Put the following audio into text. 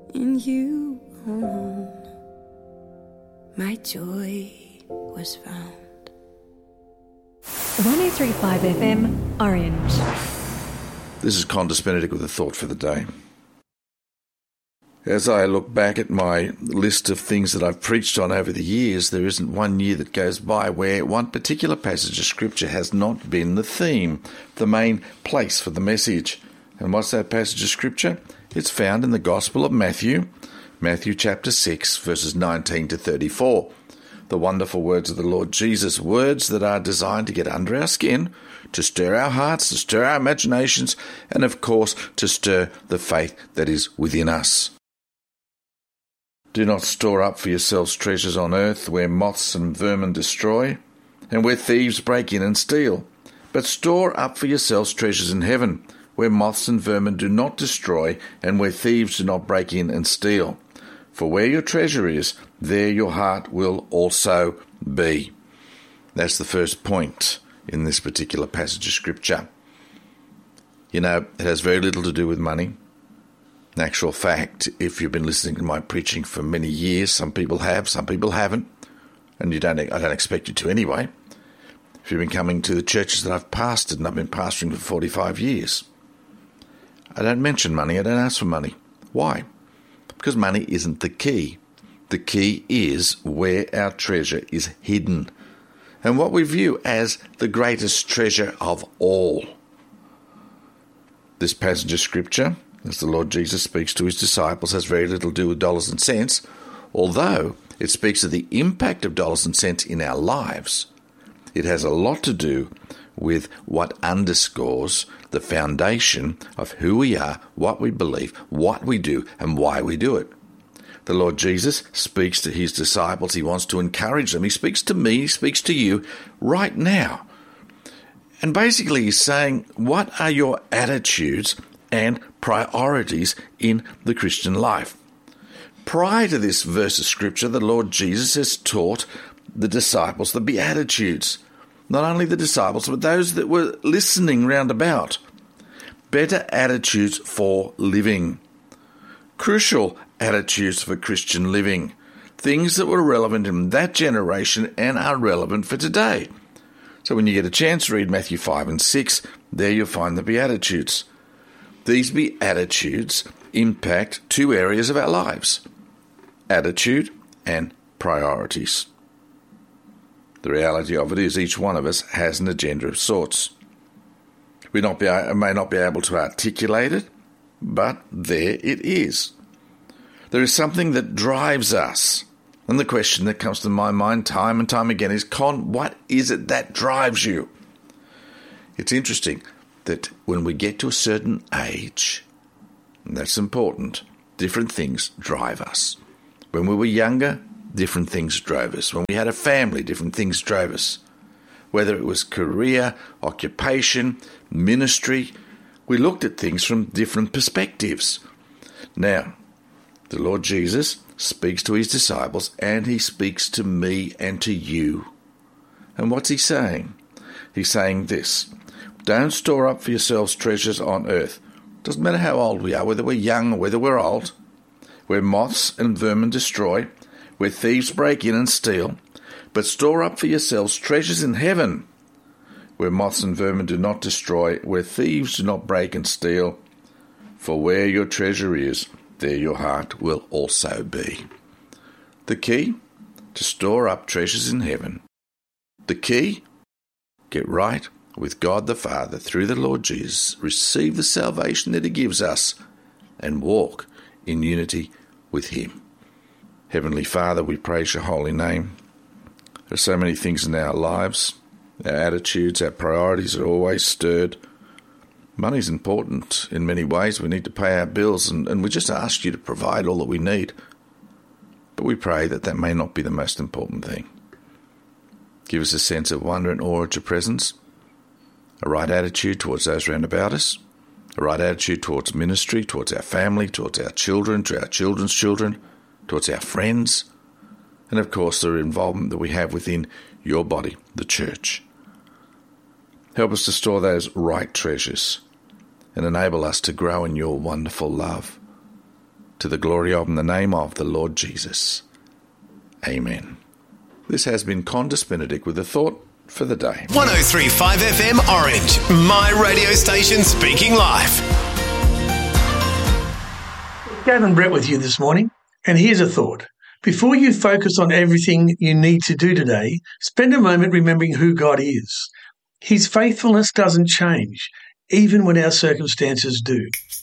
In you alone, my joy was found. 1035 FM, Orange. This is Qantas Benedict with a thought for the day. As I look back at my list of things that I've preached on over the years, there isn't one year that goes by where one particular passage of Scripture has not been the theme, the main place for the message. And what's that passage of Scripture? It's found in the Gospel of Matthew, Matthew chapter 6, verses 19 to 34. The wonderful words of the Lord Jesus, words that are designed to get under our skin, to stir our hearts, to stir our imaginations, and of course to stir the faith that is within us. Do not store up for yourselves treasures on earth where moths and vermin destroy, and where thieves break in and steal. But store up for yourselves treasures in heaven, where moths and vermin do not destroy, and where thieves do not break in and steal. For where your treasure is, there your heart will also be. That's the first point in this particular passage of Scripture. You know, it has very little to do with money. In actual fact, if you've been listening to my preaching for many years, some people have, some people haven't, and I don't expect you to anyway. If you've been coming to the churches that I've pastored, and I've been pastoring for 45 years, I don't mention money, I don't ask for money. Why? Because money isn't the key. The key is where our treasure is hidden, and what we view as the greatest treasure of all. This passage of Scripture, as the Lord Jesus speaks to his disciples, has very little to do with dollars and cents, although it speaks of the impact of dollars and cents in our lives. It has a lot to do with what underscores the foundation of who we are, what we believe, what we do, and why we do it. The Lord Jesus speaks to his disciples. He wants to encourage them. He speaks to me, he speaks to you right now. And basically he's saying, what are your attitudes and priorities in the Christian life? Prior to this verse of Scripture, the Lord Jesus has taught the disciples the Beatitudes. Not only the disciples, but those that were listening round about. Better attitudes for living. Crucial attitudes for Christian living. Things that were relevant in that generation and are relevant for today. So when you get a chance, read Matthew 5 and 6. There you'll find the Beatitudes. These Beatitudes impact two areas of our lives: attitude and priorities. The reality of it is each one of us has an agenda of sorts. We may not be able to articulate it, but there it is. There is something that drives us. And the question that comes to my mind time and time again is, what is it that drives you? It's interesting that when we get to a certain age, and that's important, different things drive us. When we were younger, different things drove us. When we had a family, different things drove us. Whether it was career, occupation, ministry, we looked at things from different perspectives. Now, the Lord Jesus speaks to his disciples, and he speaks to me and to you. And what's he saying? He's saying this: don't store up for yourselves treasures on earth. Doesn't matter how old we are, whether we're young or whether we're old, where moths and vermin destroy, where thieves break in and steal, but store up for yourselves treasures in heaven, where moths and vermin do not destroy, where thieves do not break and steal. For where your treasure is, there your heart will also be. The key? To store up treasures in heaven. The key? Get right with God the Father through the Lord Jesus, receive the salvation that he gives us, and walk in unity with him. Heavenly Father, we praise your holy name. There are so many things in our lives. Our attitudes, our priorities are always stirred. Money's important in many ways. We need to pay our bills, and we just ask you to provide all that we need. But we pray that that may not be the most important thing. Give us a sense of wonder and awe at your presence, a right attitude towards those round about us, a right attitude towards ministry, towards our family, towards our children, to our children's children, towards our friends, and of course the involvement that we have within your body, the church. Help us to store those right treasures and enable us to grow in your wonderful love. to the glory of and the name of the Lord Jesus. Amen. This has been Condis Benedict with a thought for the day. 103.5 FM Orange, my radio station speaking life. Gavin Brett with you this morning, and here's a thought. Before you focus on everything you need to do today, spend a moment remembering who God is. His faithfulness doesn't change, even when our circumstances do.